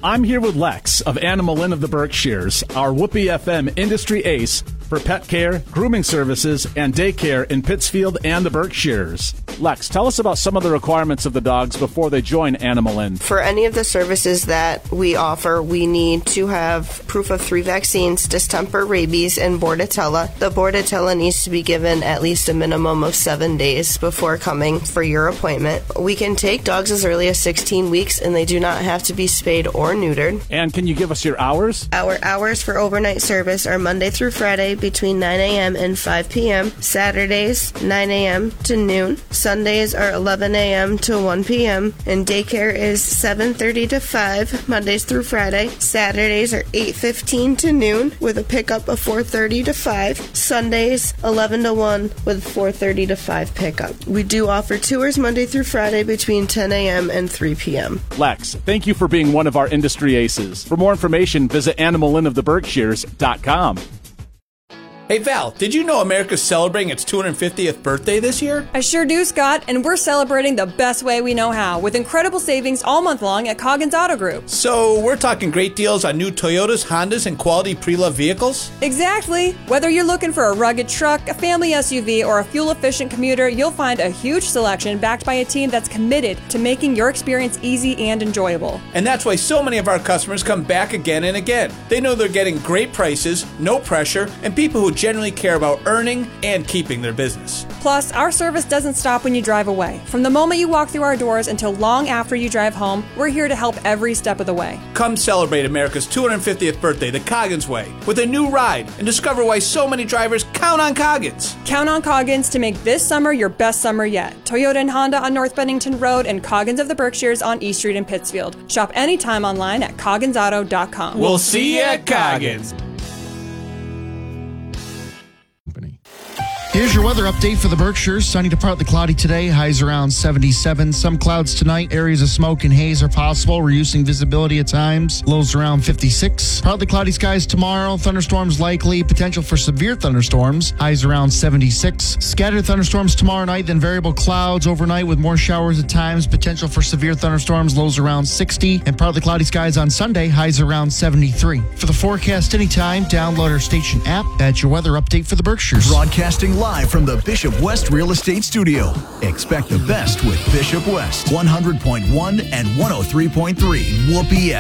I'm here with Lex of Animal Inn of the Berkshires, our Whoopee FM industry ace for pet care, grooming services, and daycare in Pittsfield and the Berkshires. Lex, tell us about some of the requirements of the dogs before they join Animal Inn. For any of the services that we offer, we need to have proof of 3 vaccines, distemper, rabies, and bordetella. The bordetella needs to be given at least a minimum of 7 days before coming for your appointment. We can take dogs as early as 16 weeks, and they do not have to be spayed or neutered. And can you give us your hours? Our hours for overnight service are Monday through Friday between 9 a.m. and 5 p.m., Saturdays 9 a.m. to noon, Sundays are 11 a.m. to 1 p.m., and daycare is 7:30 to 5, Mondays through Friday. Saturdays are 8:15 to noon with a pickup of 4:30 to 5, Sundays 11 to 1 with 4:30 to 5 pickup. We do offer tours Monday through Friday between 10 a.m. and 3 p.m. Lex, thank you for being one of our industry aces. For more information, visit animalinoftheberkshires.com. Hey Val, did you know America's celebrating its 250th birthday this year? I sure do, Scott, and we're celebrating the best way we know how, with incredible savings all month long at Coggins Auto Group. So we're talking great deals on new Toyotas, Hondas, and quality pre-loved vehicles? Exactly. Whether you're looking for a rugged truck, a family SUV, or a fuel-efficient commuter, you'll find a huge selection backed by a team that's committed to making your experience easy and enjoyable. And that's why so many of our customers come back again and again. They know they're getting great prices, no pressure, and people who generally care about earning and keeping their business. Plus, our service doesn't stop when you drive away. From the moment you walk through our doors until long after you drive home, we're here to help every step of the way. Come celebrate America's 250th birthday the Coggins way with a new ride and discover why so many drivers count on Coggins. Count on Coggins to make this summer your best summer yet. Toyota and Honda on North Bennington Road and Coggins of the Berkshires on East Street in Pittsfield. Shop anytime online at cogginsauto.com. We'll see you at Coggins. Here's your weather update for the Berkshires. Sunny to partly cloudy today. Highs around 77. Some clouds tonight. Areas of smoke and haze are possible, reducing visibility at times. Lows around 56. Partly cloudy skies tomorrow. Thunderstorms likely. Potential for severe thunderstorms. Highs around 76. Scattered thunderstorms tomorrow night, then variable clouds overnight with more showers at times. Potential for severe thunderstorms. Lows around 60. And partly cloudy skies on Sunday. Highs around 73. For the forecast anytime, download our station app. That's your weather update for the Berkshires. Broadcasting live from the Bishop West Real Estate Studio. Expect the best with Bishop West, 100.1 and 103.3 Whoopee